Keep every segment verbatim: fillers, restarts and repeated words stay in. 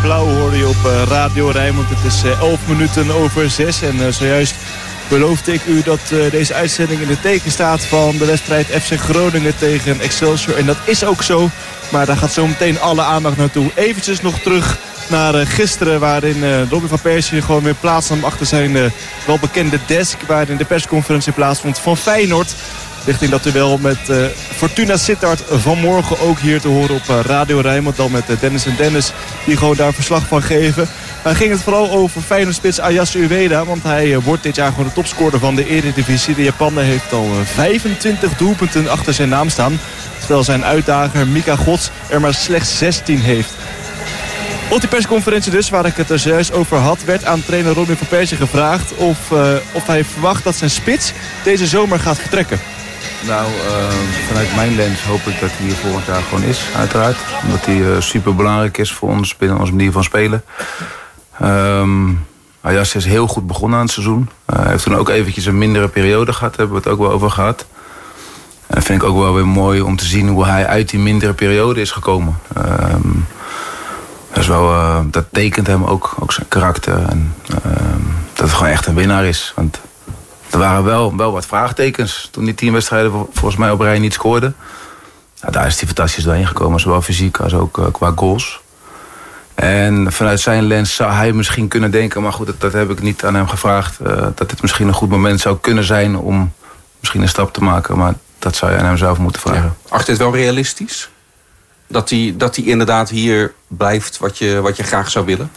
Blauw hoorde je op uh, Radio Rijnmond. Het is uh, elf minuten over zes. En uh, zojuist beloofde ik u dat uh, deze uitzending in het teken staat van de wedstrijd F C Groningen tegen Excelsior. En dat is ook zo. Maar daar gaat zo meteen alle aandacht naartoe. Eventjes nog terug naar uh, gisteren, waarin uh, Robin van Persie gewoon weer plaatsnam achter zijn uh, welbekende desk, waarin de persconferentie plaatsvond van Feyenoord. Richting dat duel met uh, Fortuna Sittard vanmorgen ook hier te horen op uh, Radio Rijnmond. Dan met uh, Dennis en Dennis die gewoon daar verslag van geven. Maar ging het vooral over Feyenoord-spits Ayasu Ueda. Want hij uh, wordt dit jaar gewoon de topscorer van de Eredivisie. De Japaner heeft al uh, vijfentwintig doelpunten achter zijn naam staan. Terwijl zijn uitdager Mika Gods er maar slechts zestien heeft. Op die persconferentie dus, waar ik het er zojuist over had, werd aan trainer Robin van Persie gevraagd of, uh, of hij verwacht dat zijn spits deze zomer gaat vertrekken. Nou, uh, vanuit mijn lens hoop ik dat hij hier volgend jaar gewoon is, uiteraard. Omdat hij uh, super belangrijk is voor ons binnen onze manier van spelen. Um, Ayas is heel goed begonnen aan het seizoen. Uh, hij heeft toen ook eventjes een mindere periode gehad, daar hebben we het ook wel over gehad. En dat vind ik ook wel weer mooi om te zien hoe hij uit die mindere periode is gekomen. Um, dat, is wel, uh, dat tekent hem ook, ook zijn karakter. En uh, dat het gewoon echt een winnaar is. Want er waren wel, wel wat vraagtekens toen die tien wedstrijden volgens mij op rij niet scoorde. Nou, daar is hij fantastisch doorheen gekomen, zowel fysiek als ook uh, qua goals. En vanuit zijn lens zou hij misschien kunnen denken, maar goed, dat, dat heb ik niet aan hem gevraagd, uh, dat dit misschien een goed moment zou kunnen zijn om misschien een stap te maken. Maar dat zou je aan hem zelf moeten vragen. Ja. Acht je het wel realistisch? Dat hij, dat hij inderdaad hier blijft wat je, wat je graag zou willen?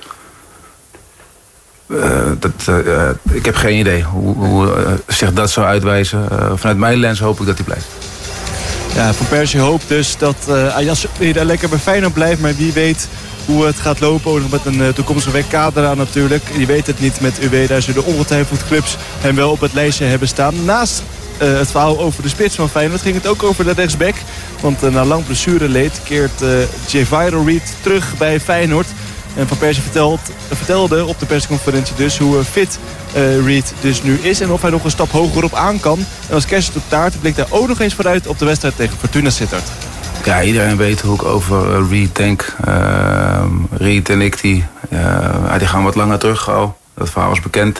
Uh, dat, uh, ik heb geen idee hoe, hoe uh, zich dat zou uitwijzen. Uh, vanuit mijn lens hoop ik dat hij blijft. Ja, Van Persie hoopt dus dat uh, Ayas weer lekker bij Feyenoord blijft. Maar wie weet hoe het gaat lopen. Ook nog met een uh, toekomstige W K eraan natuurlijk. Je weet het niet met Ueda. Zullen ongetwijfeld clubs hem wel op het lijstje hebben staan. Naast uh, het verhaal over de spits van Feyenoord ging het ook over de rechtsback. Want uh, na lang blessureleed keert uh, Javier Reed terug bij Feyenoord. En Van Persie vertelt, vertelde op de persconferentie dus hoe fit uh, Reed dus nu is. En of hij nog een stap hoger op aan kan. En als kerst op taart blikt hij ook nog eens vooruit op de wedstrijd tegen Fortuna Sittard. Ja, iedereen weet hoe ik over uh, Reed denk. Uh, Reed en ik, die, uh, die gaan wat langer terug al. Dat verhaal is bekend.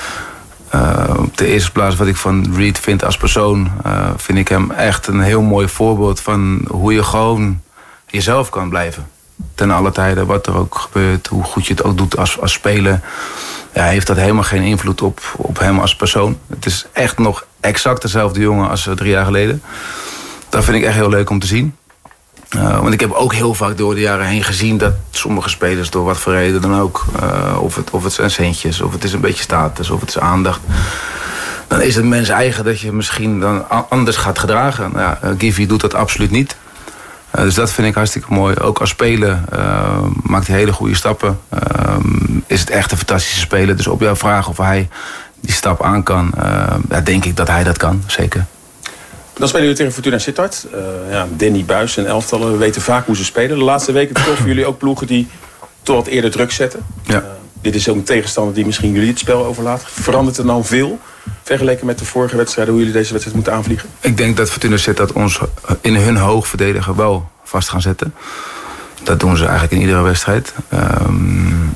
Uh, op de eerste plaats wat ik van Reed vind als persoon, uh, vind ik hem echt een heel mooi voorbeeld van hoe je gewoon jezelf kan blijven. Ten alle tijden, wat er ook gebeurt, hoe goed je het ook doet als, als speler. Ja, heeft dat helemaal geen invloed op, op hem als persoon. Het is echt nog exact dezelfde jongen als uh, drie jaar geleden. Dat vind ik echt heel leuk om te zien. Uh, want ik heb ook heel vaak door de jaren heen gezien dat sommige spelers door wat voor reden dan ook, uh, of, het, of het zijn centjes, of het is een beetje status, of het is aandacht, dan is het mens eigen dat je misschien dan anders gaat gedragen. Nou ja, uh, Givi doet dat absoluut niet. Uh, dus dat vind ik hartstikke mooi. Ook als speler uh, maakt hij hele goede stappen. Uh, is het echt een fantastische speler. Dus op jouw vraag of hij die stap aan kan, uh, ja, denk ik dat hij dat kan, zeker. Dan spelen jullie tegen Fortuna Sittard. Uh, ja, Danny Buis en elftallen, we weten vaak hoe ze spelen. De laatste weken troffen jullie ook ploegen die tot wat eerder druk zetten. Ja. Uh, dit is ook een tegenstander die misschien jullie het spel overlaat. Verandert er nou veel vergeleken met de vorige wedstrijden, hoe jullie deze wedstrijd moeten aanvliegen? Ik denk dat Fortuna Sittard ons in hun hoogverdediger wel vast gaan zetten. Dat doen ze eigenlijk in iedere wedstrijd. Um,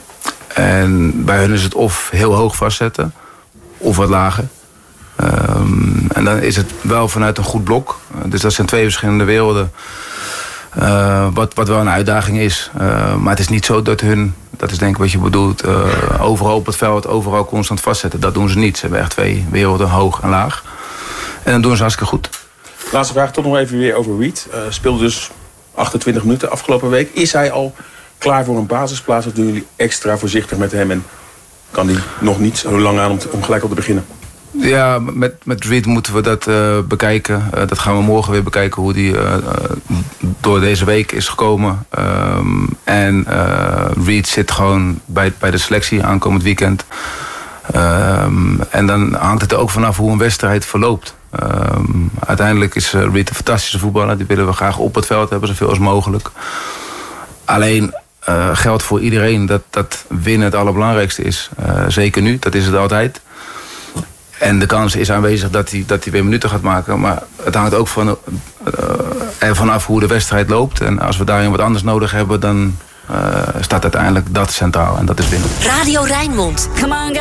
en bij hun is het of heel hoog vastzetten, of wat lager. Um, en dan is het wel vanuit een goed blok. Dus dat zijn twee verschillende werelden. Uh, wat, wat wel een uitdaging is. Uh, maar het is niet zo dat hun, dat is denk ik wat je bedoelt, uh, overal op het veld, overal constant vastzetten. Dat doen ze niet. Ze hebben echt twee werelden, hoog en laag. En dan doen ze hartstikke goed. Laatste vraag toch nog even weer over Reed. Uh, speelde dus achtentwintig minuten afgelopen week. Is hij al klaar voor een basisplaats of doen jullie extra voorzichtig met hem? En kan hij nog niet zo lang aan om, te, om gelijk al te beginnen? Ja, met, met Reed moeten we dat uh, bekijken. Uh, dat gaan we morgen weer bekijken hoe die uh, door deze week is gekomen. Um, en uh, Reed zit gewoon bij, bij de selectie aankomend weekend. Um, en dan hangt het er ook vanaf hoe een wedstrijd verloopt. Um, uiteindelijk is uh, Reed een fantastische voetballer. Die willen we graag op het veld hebben, zoveel als mogelijk. Alleen uh, geldt voor iedereen dat, dat winnen het allerbelangrijkste is. Uh, zeker nu, dat is het altijd. En de kans is aanwezig dat hij, dat hij weer minuten gaat maken. Maar het hangt ook van, uh, ervan af hoe de wedstrijd loopt. En als we daarin wat anders nodig hebben, dan uh, staat uiteindelijk dat centraal en dat is winnen. Radio Rijnmond. Come on,